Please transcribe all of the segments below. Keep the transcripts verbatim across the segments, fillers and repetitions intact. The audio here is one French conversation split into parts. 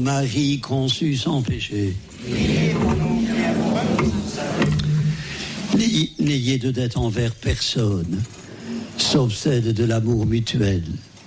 Marie conçue sans péché. N'ayez, n'ayez de dette envers personne, sauf celle de l'amour mutuel.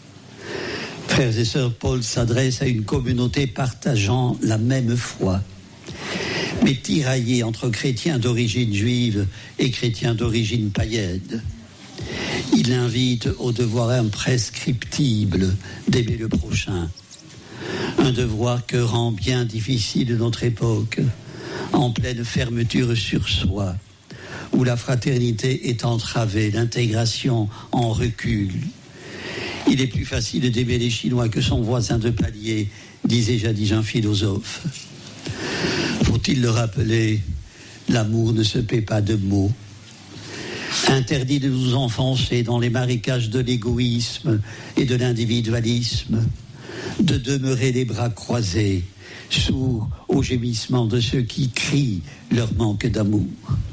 Frères et sœurs, Paul s'adresse à une communauté partageant la même foi, mais tiraillée entre chrétiens d'origine juive et chrétiens d'origine païenne. Il invite au devoir imprescriptible d'aimer le prochain, un devoir que rend bien difficile notre époque, en pleine fermeture sur soi, où la fraternité est entravée, l'intégration en recul. Il est plus facile d'aimer les Chinois que son voisin de palier, disait jadis un philosophe. Faut-il le rappeler, l'amour ne se paie pas de mots. Interdit de nous enfoncer dans les marécages de l'égoïsme et de l'individualisme, de demeurer les bras croisés, sourds aux gémissements de ceux qui crient leur manque d'amour.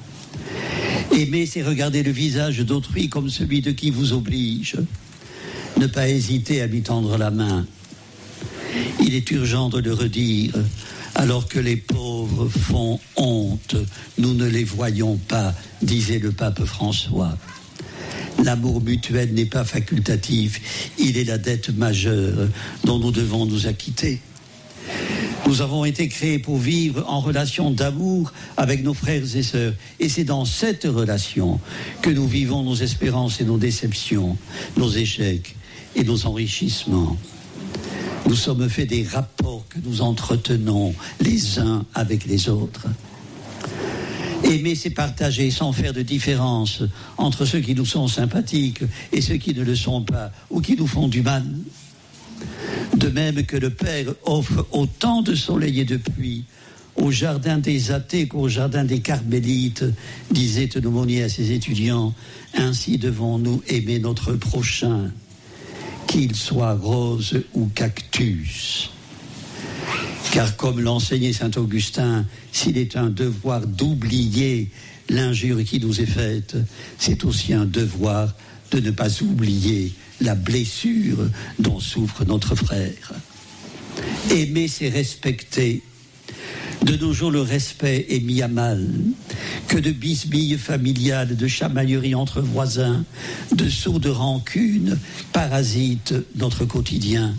Aimer, c'est regarder le visage d'autrui comme celui de qui vous oblige. Ne pas hésiter à lui tendre la main. Il est urgent de le redire, alors que les pauvres font honte, nous ne les voyons pas, disait le pape François. L'amour mutuel n'est pas facultatif, il est la dette majeure dont nous devons nous acquitter. Nous avons été créés pour vivre en relation d'amour avec nos frères et sœurs. Et c'est dans cette relation que nous vivons nos espérances et nos déceptions, nos échecs et nos enrichissements. Nous sommes faits des rapports que nous entretenons les uns avec les autres. Aimer, c'est partager sans faire de différence entre ceux qui nous sont sympathiques et ceux qui ne le sont pas ou qui nous font du mal. De même que le Père offre autant de soleil et de pluie au jardin des athées qu'au jardin des carmélites, disait un aumônier à ses étudiants, ainsi devons-nous aimer notre prochain, qu'il soit rose ou cactus. Car comme l'enseignait saint Augustin, s'il est un devoir d'oublier l'injure qui nous est faite, c'est aussi un devoir de ne pas oublier la blessure dont souffre notre frère. Aimer, c'est respecter. De nos jours, le respect est mis à mal. Que de bisbilles familiales, de chamailleries entre voisins, de sourdes rancunes parasitent notre quotidien.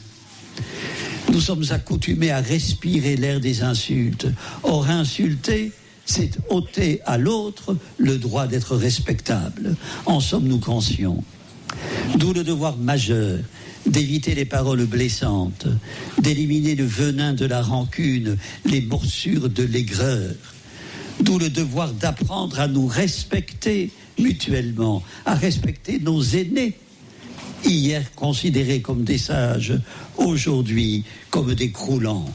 Nous sommes accoutumés à respirer l'air des insultes. Or, insulter, c'est ôter à l'autre le droit d'être respectable. En sommes-nous conscients? D'où le devoir majeur d'éviter les paroles blessantes, d'éliminer le venin de la rancune, les morsures de l'aigreur. D'où le devoir d'apprendre à nous respecter mutuellement, à respecter nos aînés, hier considérés comme des sages, aujourd'hui comme des croulants.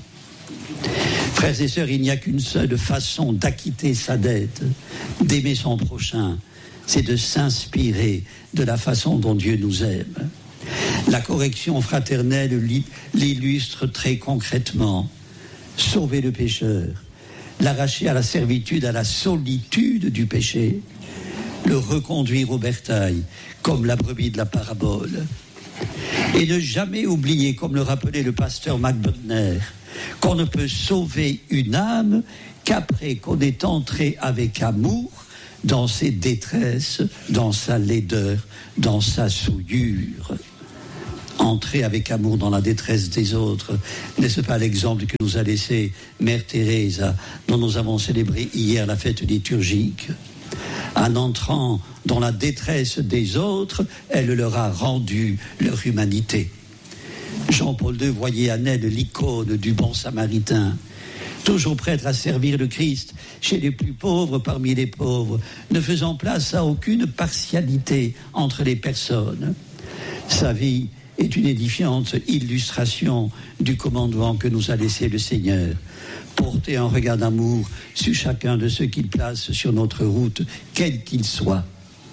Frères et sœurs, il n'y a qu'une seule façon d'acquitter sa dette, d'aimer son prochain, c'est de s'inspirer de la façon dont Dieu nous aime. La correction fraternelle l'illustre très concrètement. Sauver le pécheur, l'arracher à la servitude, à la solitude du péché, le reconduire au bercail, comme la brebis de la parabole. Et ne jamais oublier, comme le rappelait le pasteur McBurner, qu'on ne peut sauver une âme qu'après qu'on est entré avec amour dans ses détresses, dans sa laideur, dans sa souillure. Entrer avec amour dans la détresse des autres, n'est-ce pas l'exemple que nous a laissé Mère Teresa, dont nous avons célébré hier la fête liturgique? En entrant dans la détresse des autres, elle leur a rendu leur humanité. Jean-Paul deux voyait en elle l'icône du bon samaritain, toujours prêtre à servir le Christ chez les plus pauvres parmi les pauvres, ne faisant place à aucune partialité entre les personnes. Sa vie est une édifiante illustration du commandement que nous a laissé le Seigneur. Porter un regard d'amour sur chacun de ceux qu'il place sur notre route, quel qu'il soit.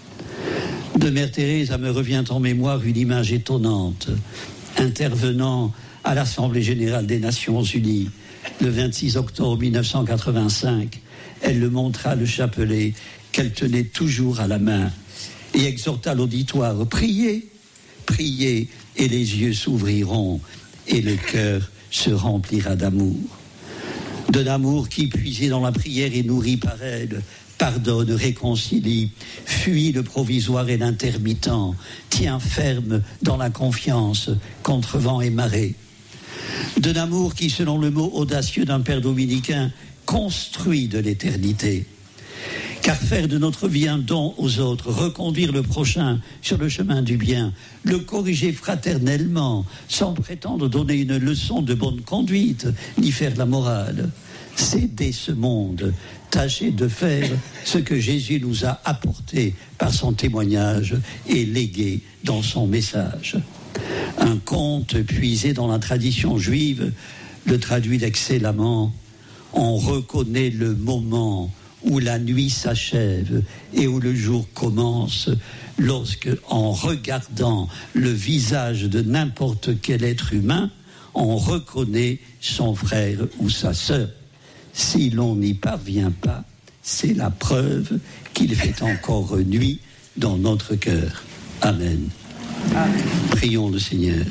De Mère Thérèse, me revient en mémoire une image étonnante. Intervenant à l'Assemblée générale des Nations unies, le vingt-six octobre mille neuf cent quatre-vingt-cinq, elle le montra le chapelet qu'elle tenait toujours à la main et exhorta l'auditoire, priez, priez, et les yeux s'ouvriront et le cœur se remplira d'amour. De l'amour qui, puisé dans la prière et nourri par elle, pardonne, réconcilie, fuit le provisoire et l'intermittent, tient ferme dans la confiance contre vent et marée. De l'amour qui, selon le mot audacieux d'un père dominicain, construit de l'éternité. Car faire de notre vie un don aux autres, reconduire le prochain sur le chemin du bien, le corriger fraternellement, sans prétendre donner une leçon de bonne conduite, ni faire la morale, céder ce monde, tâcher de faire ce que Jésus nous a apporté par son témoignage et légué dans son message. Un conte puisé dans la tradition juive le traduit excellemment. On reconnaît le moment où la nuit s'achève et où le jour commence, lorsque, en regardant le visage de n'importe quel être humain, on reconnaît son frère ou sa sœur. Si l'on n'y parvient pas, c'est la preuve qu'il fait encore nuit dans notre cœur. Amen. Amen. Prions le Seigneur.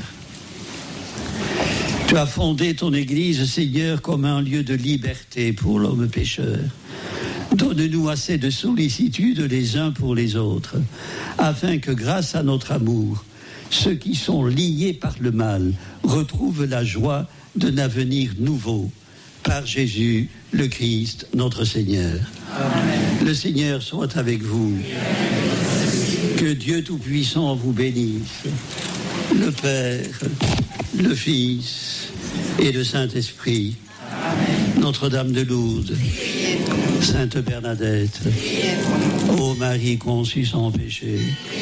Tu as fondé ton Église, Seigneur, comme un lieu de liberté pour l'homme pécheur. Donne-nous assez de sollicitude les uns pour les autres, afin que, grâce à notre amour, ceux qui sont liés par le mal retrouvent la joie d'un avenir nouveau. Par Jésus, le Christ, notre Seigneur. Amen. Le Seigneur soit avec vous. Que Dieu Tout-Puissant vous bénisse, le Père, le Fils et le Saint-Esprit. Amen. Notre-Dame de Lourdes, Sainte Bernadette, ô Marie conçue sans péché,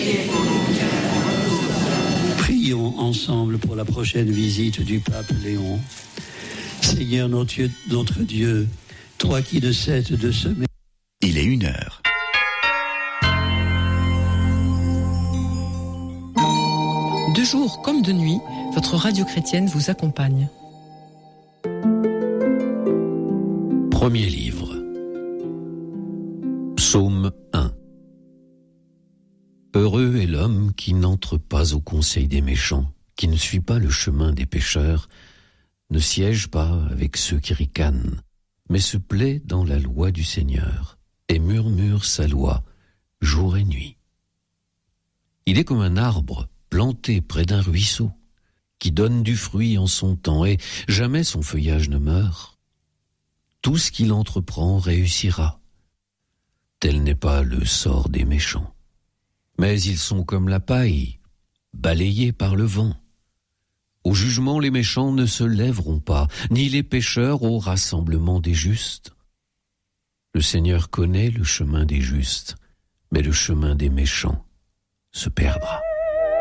prions ensemble pour la prochaine visite du pape Léon. Seigneur notre Dieu, notre Dieu, toi qui ne cesses de semer. Il est une heure. De jour comme de nuit, votre radio chrétienne vous accompagne. Premier livre. Psaume un. Heureux est l'homme qui n'entre pas au conseil des méchants, qui ne suit pas le chemin des pécheurs, ne siège pas avec ceux qui ricanent, mais se plaît dans la loi du Seigneur et murmure sa loi jour et nuit. Il est comme un arbre planté près d'un ruisseau, qui donne du fruit en son temps et jamais son feuillage ne meurt. Tout ce qu'il entreprend réussira. Tel n'est pas le sort des méchants. Mais ils sont comme la paille, balayés par le vent. Au jugement, les méchants ne se lèveront pas, ni les pécheurs au rassemblement des justes. Le Seigneur connaît le chemin des justes, mais le chemin des méchants se perdra.